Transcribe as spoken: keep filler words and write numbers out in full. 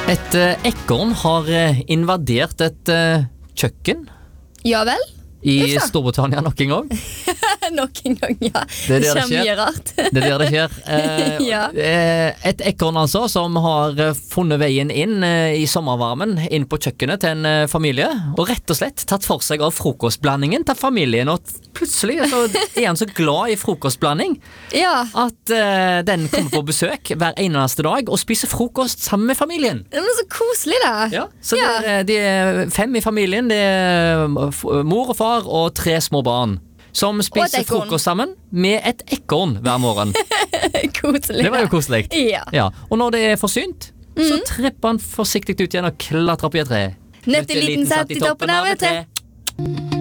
Et eh, ekorn har eh, invadert et eh, kjøkken Ja vel? i Uff da. Storbritannia nok en gang. Nok en gang, ja. Det er det det skjer skjer. mye rart. Det er der det skjer. Eh, Ja. eh, Et ekorn altså som har eh, funnet veien inn eh, i sommervarmen, inn på kjøkkenet til en eh, familie, og rett og slett tatt for seg av frokostblandingen til familien, og plutselig så er han så glad i frokostblanding Ja, at eh, den kommer på besøk hver eneste dag og spiser frokost sammen med familien. det er så koselig da. Ja, så Ja. Det, er, de er fem i familien. Det er f- mor og far og tre små barn som spiser ekorn. frokost sammen med et ekorn hver morgen. Koselig. Det var jo koselig. Ja. Ja. Og når det er forsynt, så tripper han forsiktig ut igjen og klatrer opp i et tre. Nøtteliten satt i toppen av et tre.